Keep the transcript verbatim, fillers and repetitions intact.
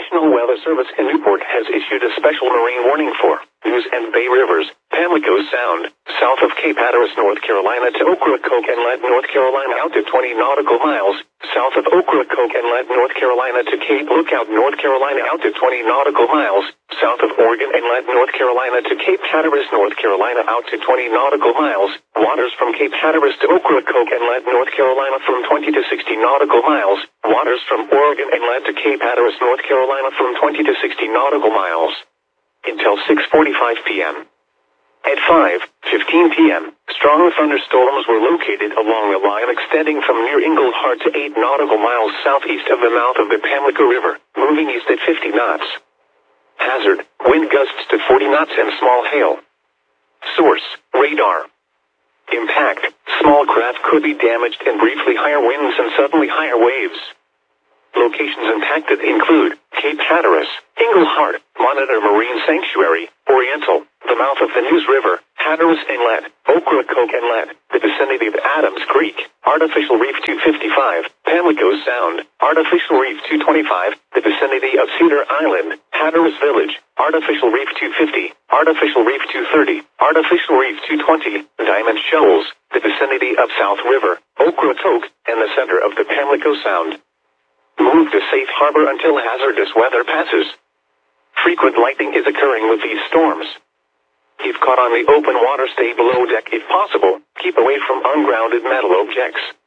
National Weather Service in Newport has issued a special marine warning for News and Bay Rivers, Pamlico Sound, south of Cape Hatteras, North Carolina to Ocracoke Inlet, North Carolina out to twenty nautical miles, south of Ocracoke Inlet, North Carolina to Cape Lookout, North Carolina out to twenty nautical miles, south of Oregon Inlet, North Carolina to Cape Hatteras, North Carolina out to twenty nautical miles, waters from Cape Hatteras to Ocracoke Inlet, North Carolina from twenty to sixty nautical miles, waters from Oregon Inlet to Cape Hatteras, North Carolina from twenty to sixty nautical miles. Until six forty-five p m At five fifteen p m, strong thunderstorms were located along a line extending from near Englehart to eight nautical miles southeast of the mouth of the Pamlico River, moving east at fifty knots. Hazard, wind gusts to forty knots and small hail. Source, radar. Impact, small craft could be damaged and briefly higher winds and suddenly higher waves. Locations impacted include Cape Hatteras, Englehart, Monitor Marine Sanctuary, Oriental, the mouth of the Neuse River, Hatteras Inlet, Ocracoke Inlet, the vicinity of Adams Creek, Artificial Reef two fifty-five, Pamlico Sound, Artificial Reef two twenty-five, the vicinity of Cedar Island, Hatteras Village, Artificial Reef two fifty, Artificial Reef two thirty, Artificial Reef two twenty, Diamond Shoals, the vicinity of South River, Ocracoke, and the center of the Pamlico Sound. Move to safe harbor until hazardous weather passes. Frequent lightning is occurring with these storms. If caught on the open water, stay below deck if possible. Keep away from ungrounded metal objects.